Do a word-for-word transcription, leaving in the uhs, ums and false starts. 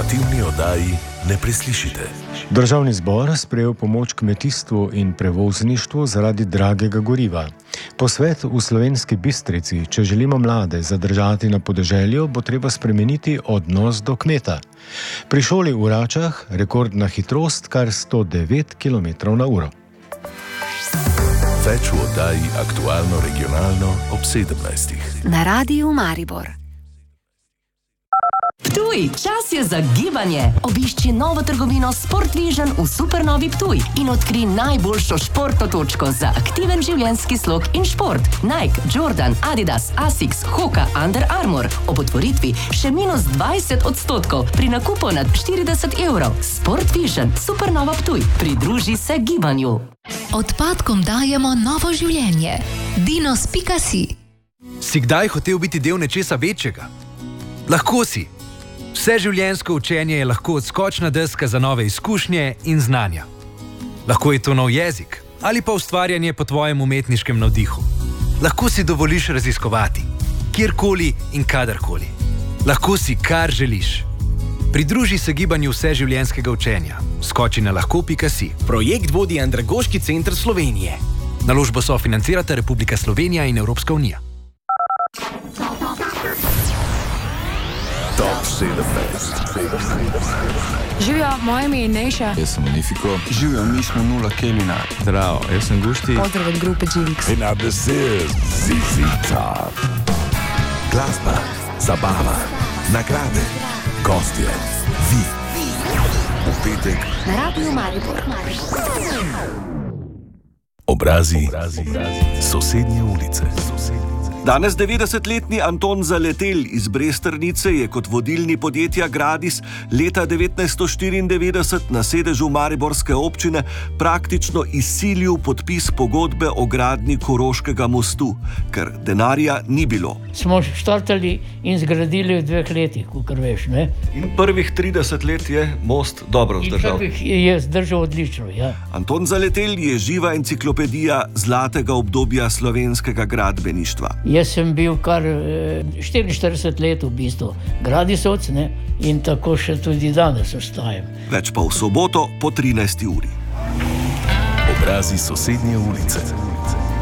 informativni oddaji ne preslišite. Državni zbor sprejel pomoč kmetijstvu in prevozništvu zaradi dragega goriva. Posvet v Slovenski Bistrici: če želimo mlade zadržati na podeželju, bo treba spremeniti odnos do kmeta. Pri šoli v Račah rekordna hitrost kar sto devet kilometrov na uro. Več v oddaji Aktualno regionalno ob sedemnajstih. Na Radiu Maribor. Ptuj, čas je za gibanje. Obišči novo trgovino Sport Vision v Supernovi Ptuj in odkri najboljšo športno točko za aktiven življenjski slog in šport. Nike, Jordan, Adidas, Asics, Hoka, Under Armour. Ob otvoritvi še minus dvajset odstotkov pri nakupu nad štirideset evrov. Sport Vision, Supernova Ptuj. Pridruži se gibanju. Odpadkom dajemo novo življenje. dinos pika si. Si kdaj hotel biti del nečesa večjega? Lahko si. Vse življenjsko učenje je lahko odskočna deska za nove izkušnje in znanja. Lahko je to nov jezik ali pa ustvarjanje po tvojem umetniškem navdihu. Lahko si dovoliš raziskovati, kjerkoli in kadarkoli. Lahko si, kar želiš. Pridruži se gibanju vseživljenjskega učenja. Skoči na lahko pika si. Projekt vodi Andragoški center Slovenije. Naložbo sofinancirata Republika Slovenija in Evropska unija. Top sedemnajst. Živijo, moje ime je Nejša. Jaz sem Unifiko. Živijo, mi smo Nula Kelina. Zdravo, jaz sem Gušti. Pozdrav od grupe Jinx. In now this is Z Z Top. Glasba, zabava, nagrade, gostje, vi. V petek Na Radiu Maribor. Obrazi, sosednje ulice. Danes devetdesetletni Anton Zaletelj iz Bresternice je kot vodilni podjetja Gradis leta devetnajststo štiriindevetdeset na sedežu mariborske občine praktično izsilil podpis pogodbe o gradnji Koroškega mostu, ker denarja ni bilo. Smo štartali in zgradili v dveh letih, kakor veš, ne? In prvih trideset let je most dobro zdržal. In prvih je zdržal odlično, ja. Anton Zaletelj je živa enciklopedija zlatega obdobja slovenskega gradbeništva. Jaz sem bil kar štiriinštirideset let v bistvu gradisovc, ne, in tako še tudi danes ostajam. Več pa v soboto po trinajsti uri. Obrazi sosednje ulice.